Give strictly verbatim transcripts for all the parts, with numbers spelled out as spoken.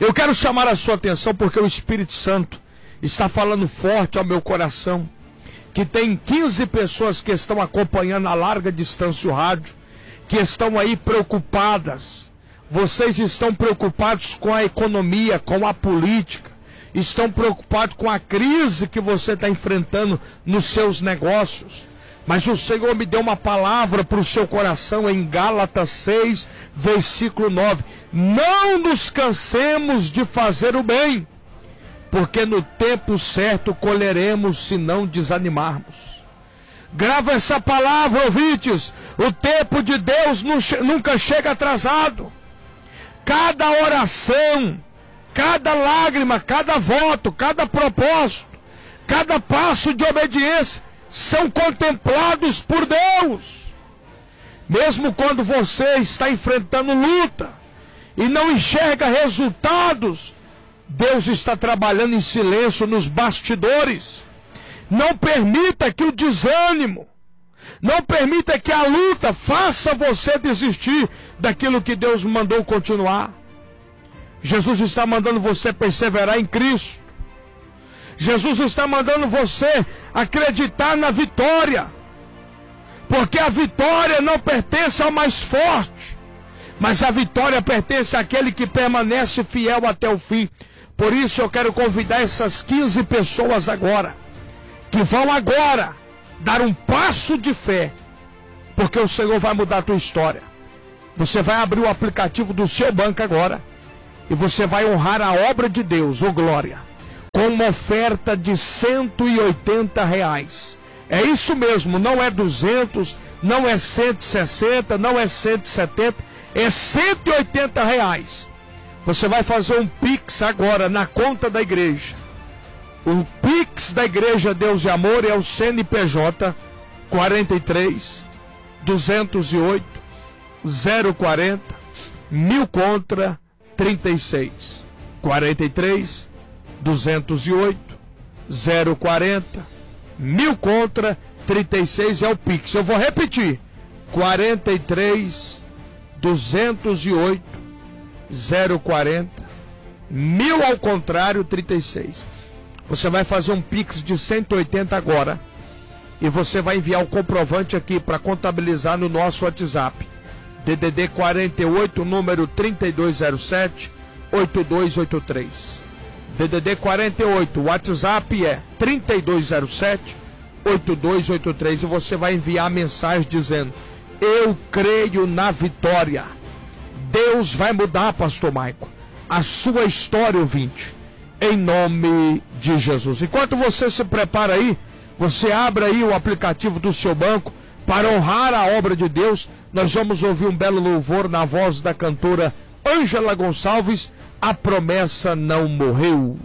Eu quero chamar a sua atenção porque o Espírito Santo está falando forte ao meu coração, que tem quinze pessoas que estão acompanhando a larga distância o rádio, que estão aí preocupadas. Vocês estão preocupados com a economia, com a política, estão preocupados com a crise que você está enfrentando nos seus negócios. Mas o Senhor me deu uma palavra para o seu coração em Gálatas seis, versículo nove. Não nos cansemos de fazer o bem, porque no tempo certo colheremos se não desanimarmos. Grava essa palavra, ouvintes. O tempo de Deus nunca chega atrasado. Cada oração, cada lágrima, cada voto, cada propósito, cada passo de obediência são contemplados por Deus. Mesmo quando você está enfrentando luta e não enxerga resultados, Deus está trabalhando em silêncio nos bastidores. Não permita que o desânimo, não permita que a luta faça você desistir daquilo que Deus mandou continuar. Jesus está mandando você perseverar em Cristo. Jesus está mandando você acreditar na vitória, porque a vitória não pertence ao mais forte, mas a vitória pertence àquele que permanece fiel até o fim. Por isso eu quero convidar essas quinze pessoas agora, que vão agora dar um passo de fé, porque o Senhor vai mudar a tua história. Você vai abrir o aplicativo do seu banco agora, e você vai honrar a obra de Deus, ô glória, com uma oferta de cento e oitenta reais. É isso mesmo, não é duzentos, não é cento e sessenta, não é cento e setenta, é cento e oitenta reais. Você vai fazer um Pix agora na conta da igreja. O Pix da Igreja Deus e Amor é o C N P J quarenta e três, duzentos e oito, zero quarenta, mil contra trinta e seis. quarenta e três, duzentos e oito, zero quarenta, mil contra trinta e seis é o Pix. Eu vou repetir: quarenta e três, duzentos e oito, zero quarenta, mil ao contrário, trinta e seis. Você vai fazer um Pix de cento e oitenta agora, e você vai enviar o comprovante aqui para contabilizar no nosso WhatsApp. D D D quarenta e oito, número trinta e dois zero sete, oito dois oito três. D D D quarenta e oito, o WhatsApp é trinta e dois zero sete, oito dois oito três, e você vai enviar a mensagem dizendo: eu creio na vitória. Deus vai mudar, pastor Maico, a sua história, ouvinte, em nome de Jesus. Enquanto você se prepara aí, você abre aí o aplicativo do seu banco para honrar a obra de Deus. Nós vamos ouvir um belo louvor na voz da cantora Ângela Gonçalves. A promessa não morreu.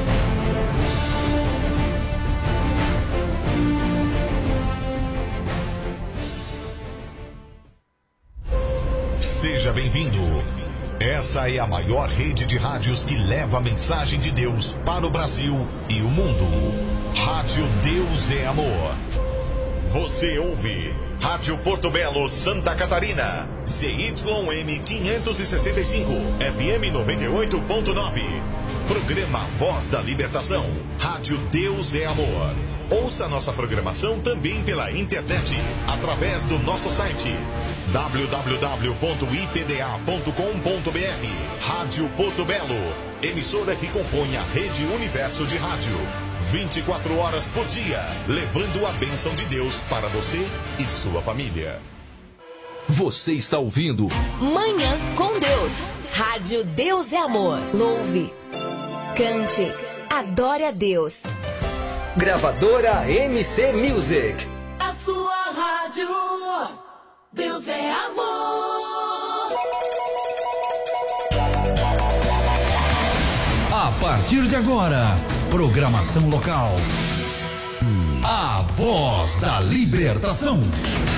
Seja bem-vindo. Essa é a maior rede de rádios que leva a mensagem de Deus para o Brasil e o mundo. Rádio Deus é Amor. Você ouve Rádio Porto Belo, Santa Catarina, C Y M quinhentos e sessenta e cinco, F M noventa e oito ponto nove. Programa Voz da Libertação. Rádio Deus é Amor. Ouça nossa programação também pela internet, através do nosso site w w w ponto i p d a ponto com ponto b r. Rádio Porto Belo, emissora que compõe a rede Universo de Rádio. vinte e quatro horas por dia, levando a bênção de Deus para você e sua família. Você está ouvindo Manhã com Deus. Rádio Deus é Amor. Louve, cante, adore a Deus. Gravadora M C Music. A sua rádio, Deus é Amor. A partir de agora, programação local. A Voz da Libertação.